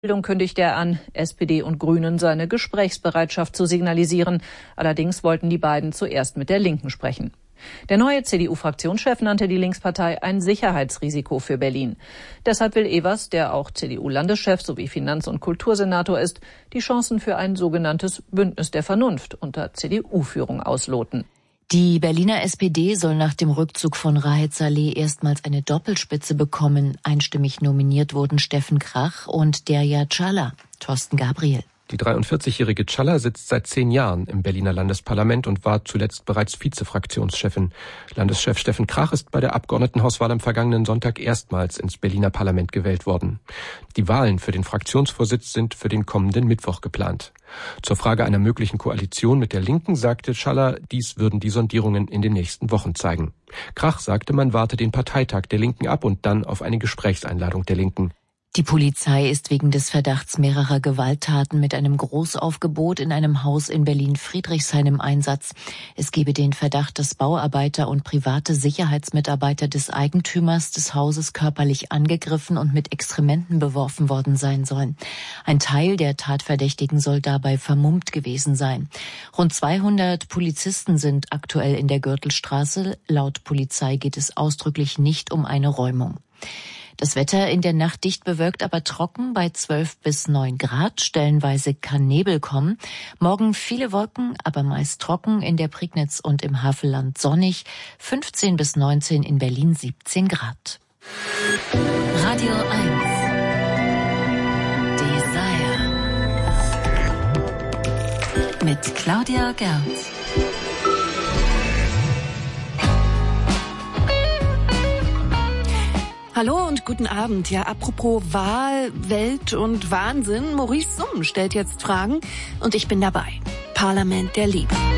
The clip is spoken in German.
Kündigte er an, SPD und Grünen seine Gesprächsbereitschaft zu signalisieren. Allerdings wollten die beiden zuerst mit der Linken sprechen. Der neue CDU-Fraktionschef nannte die Linkspartei ein Sicherheitsrisiko für Berlin. Deshalb will Evers, der auch CDU-Landeschef sowie Finanz- und Kultursenator ist, die Chancen für ein sogenanntes Bündnis der Vernunft unter CDU-Führung ausloten. Die Berliner SPD soll nach dem Rückzug von Rahed Saleh erstmals eine Doppelspitze bekommen. Einstimmig nominiert wurden Steffen Krach und Derya Çağlar. Thorsten Gabriel. Die 43-jährige Çağlar sitzt seit 10 Jahren im Berliner Landesparlament und war zuletzt bereits Vize-Fraktionschefin. Landeschef Steffen Krach ist bei der Abgeordnetenhauswahl am vergangenen Sonntag erstmals ins Berliner Parlament gewählt worden. Die Wahlen für den Fraktionsvorsitz sind für den kommenden Mittwoch geplant. Zur Frage einer möglichen Koalition mit der Linken sagte Çağlar, dies würden die Sondierungen in den nächsten Wochen zeigen. Krach sagte, man warte den Parteitag der Linken ab und dann auf eine Gesprächseinladung der Linken. Die Polizei ist wegen des Verdachts mehrerer Gewalttaten mit einem Großaufgebot in einem Haus in Berlin-Friedrichshain im Einsatz. Es gebe den Verdacht, dass Bauarbeiter und private Sicherheitsmitarbeiter des Eigentümers des Hauses körperlich angegriffen und mit Exkrementen beworfen worden sein sollen. Ein Teil der Tatverdächtigen soll dabei vermummt gewesen sein. Rund 200 Polizisten sind aktuell in der Gürtelstraße. Laut Polizei geht es ausdrücklich nicht um eine Räumung. Das Wetter in der Nacht dicht bewölkt, aber trocken bei 12 bis 9 Grad. Stellenweise kann Nebel kommen. Morgen viele Wolken, aber meist trocken. In der Prignitz und im Havelland sonnig. 15 bis 19 in Berlin 17 Grad. Radio 1. Desire. Mit Claudia Gerz. Hallo und guten Abend. Ja, apropos Wahl, Welt und Wahnsinn. Maurice Summ stellt jetzt Fragen und ich bin dabei. Parlament der Liebe.